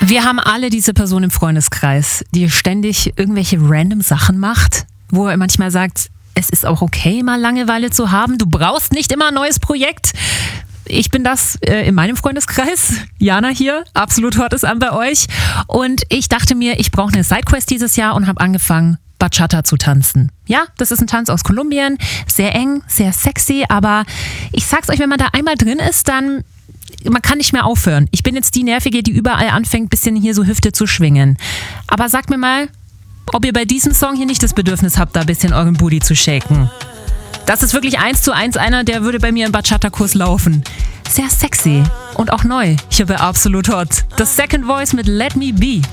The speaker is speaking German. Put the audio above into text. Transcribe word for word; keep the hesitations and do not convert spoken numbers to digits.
Wir haben alle diese Person im Freundeskreis, die ständig irgendwelche random Sachen macht, wo er manchmal sagt, es ist auch okay, mal Langeweile zu haben. Du brauchst nicht immer ein neues Projekt. Ich bin das äh, in meinem Freundeskreis. Jana hier, absolut hört es an bei euch. Und ich dachte mir, ich brauche eine Sidequest dieses Jahr und habe angefangen, Bachata zu tanzen. Ja, das ist ein Tanz aus Kolumbien. Sehr eng, sehr sexy, aber ich sag's euch, wenn man da einmal drin ist, dann man kann nicht mehr aufhören. Ich bin jetzt die Nervige, die überall anfängt, ein bisschen hier so Hüfte zu schwingen. Aber sagt mir mal, ob ihr bei diesem Song hier nicht das Bedürfnis habt, da ein bisschen euren Booty zu shaken. Das ist wirklich eins zu eins einer, der würde bei mir im Bachata-Kurs laufen. Sehr sexy und auch neu. Hier bei Absolut Hot. Das Second Voice mit Let Me Be.